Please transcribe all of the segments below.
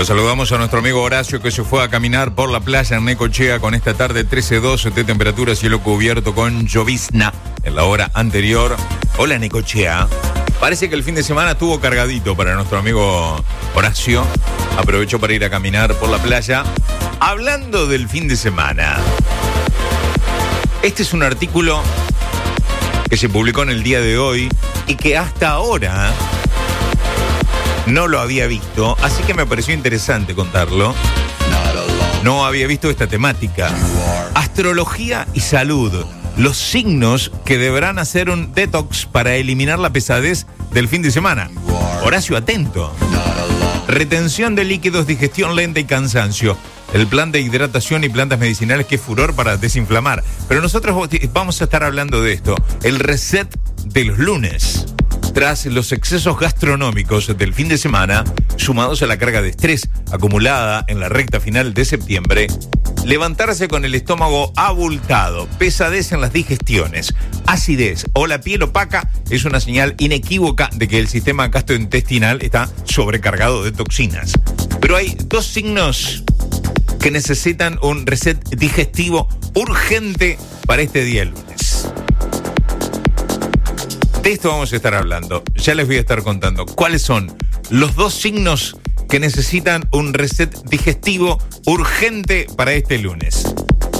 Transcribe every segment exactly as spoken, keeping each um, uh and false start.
Lo saludamos a nuestro amigo Horacio, que se fue a caminar por la playa en Necochea con esta tarde trece dos de temperatura, cielo cubierto con llovizna en la hora anterior. Hola Necochea. Parece que el fin de semana estuvo cargadito para nuestro amigo Horacio. Aprovechó para ir a caminar por la playa. Hablando del fin de semana, este es un artículo que se publicó en el día de hoy y que hasta ahora no lo había visto, así que me pareció interesante contarlo. No había visto esta temática. Astrología y salud. Los signos que deberán hacer un detox para eliminar la pesadez del fin de semana. Horacio, atento. Retención de líquidos, digestión lenta y cansancio. El plan de hidratación y plantas medicinales, que es furor para desinflamar. Pero nosotros vamos a estar hablando de esto. El reset de los lunes. Tras los excesos gastronómicos del fin de semana, sumados a la carga de estrés acumulada en la recta final de septiembre, levantarse con el estómago abultado, pesadez en las digestiones, acidez o la piel opaca es una señal inequívoca de que el sistema gastrointestinal está sobrecargado de toxinas. Pero hay dos signos que necesitan un reset digestivo urgente para este día lunes. De esto vamos a estar hablando. Ya les voy a estar contando cuáles son los dos signos que necesitan un reset digestivo urgente para este lunes.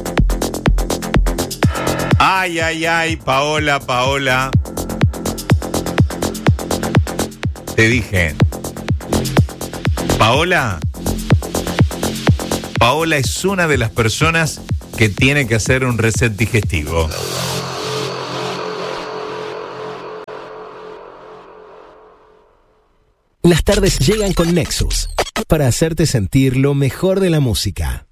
Ay, ay, ay, Paola, Paola. Te dije. Paola. Paola es una de las personas que tiene que hacer un reset digestivo. Las tardes llegan con Nexus para hacerte sentir lo mejor de la música.